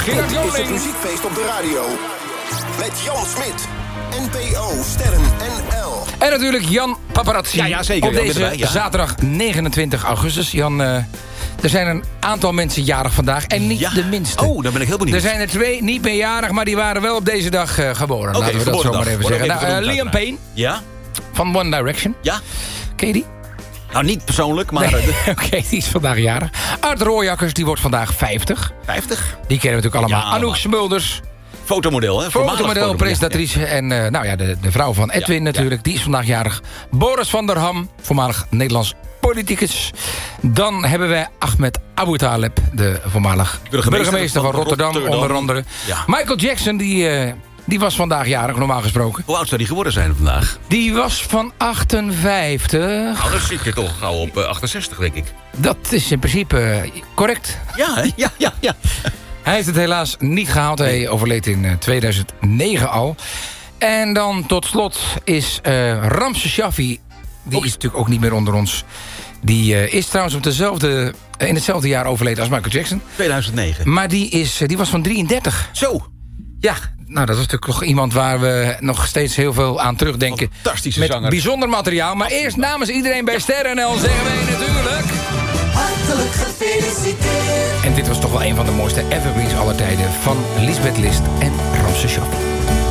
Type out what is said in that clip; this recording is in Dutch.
Gerard Dit is Joling. het muziekfeest op de radio. Met Jan Smit, NPO, Sterren NL. En natuurlijk Jan Paparazzi. Ja, zeker. Op Jan deze erbij, ja. zaterdag 29 augustus. Jan, er zijn een aantal mensen jarig vandaag. En niet de minste. Oh, daar ben ik heel benieuwd. Er zijn er 2 niet meer jarig, maar die waren wel op deze dag geboren. Laten we dat zo maar even zeggen. Nou, Liam Payne Ja? van One Direction. Ja? Ken je die? Nou, niet persoonlijk, maar... Nee. Oké, die is vandaag jarig. Art Rooijakkers, die wordt vandaag 50. 50? Die kennen we natuurlijk allemaal. Ja, Anouk Smulders. Fotomodel, hè? Fotomodel, presentatrice. En nou ja, de vrouw van Edwin natuurlijk. Die is vandaag jarig. Boris van der Ham, voormalig Nederlands politicus. Dan hebben wij Ahmed Abu Taleb, de voormalig burgemeester van Rotterdam, onder andere. Ja. Michael Jackson, die was vandaag jarig, normaal gesproken. Hoe oud zou die geworden zijn vandaag? Die was van 58. Nou, dan zit je toch gauw op 68, denk ik. Dat is in principe correct. Ja, hè? Ja. Hij heeft het helaas niet gehaald. Hij overleed in 2009 al. En dan tot slot is Ramses Shaffi. Die is natuurlijk ook niet meer onder ons. Die is trouwens in hetzelfde jaar overleden als Michael Jackson. 2009. Maar die was van 33. Zo. Ja, nou dat is natuurlijk toch iemand waar we nog steeds heel veel aan terugdenken. Fantastische met zanger. Bijzonder materiaal. Maar eerst namens iedereen bij Sterren NL zeggen wij natuurlijk... Hartelijk gefeliciteerd. En dit was toch wel een van de mooiste evergreens aller tijden van Lisbeth List en Ramses Shaffi.